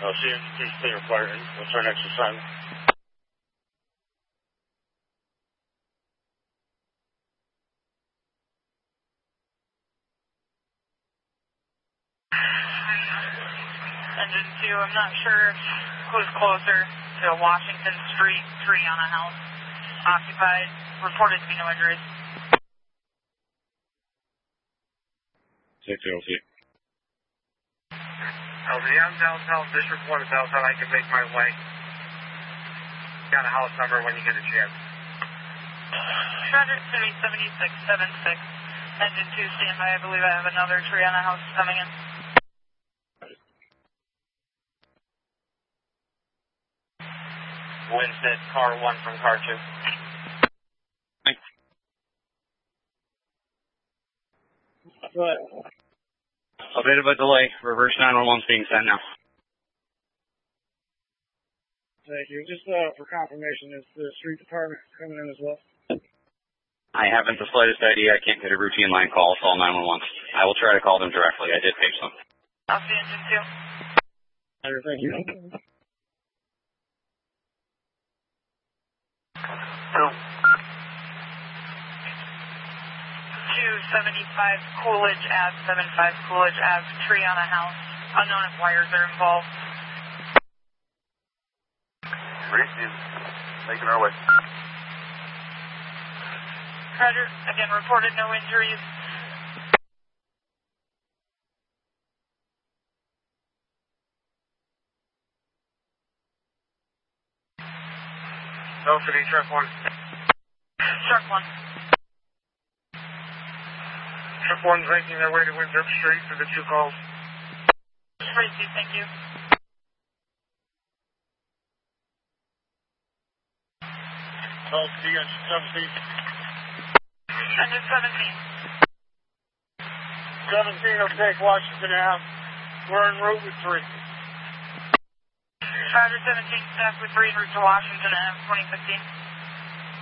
I'll see you in clear fire. What's our next assignment? Engine 2, I'm not sure who's closer to Washington Street, tree on a house. Occupied, reported to be no injuries. 6 LZ. LZ, I'm downtown, District 1 downtown. I can make my way. Got a house number when you get a chance. Roger, City 7676. Engine 2, stand by. I believe I have another tree on a house coming in. Winstead, car 1 from car 2. Thanks. What? A bit of a delay. Reverse 911's being sent now. Thank you. Just for confirmation, is the street department coming in as well? I haven't the slightest idea. I can't get a routine line call, so 911. I will try to call them directly. I did page them. I'll see Engine 2. Thank you. 275 Coolidge Ave, 75 Coolidge Ave, tree on a house. Unknown if wires are involved. Making our way. Roger, again, reported no injuries. No City, Truck 1. Truck 1. Truck 1's making their way to Winthrop Street for the 2 calls. Tracy, thank you. Oh, City, Engine 17. Engine 17. 17 will take Washington Ave. We're en route with 3. Roger, 17, staff with 3 en route to Washington Ave, 2015.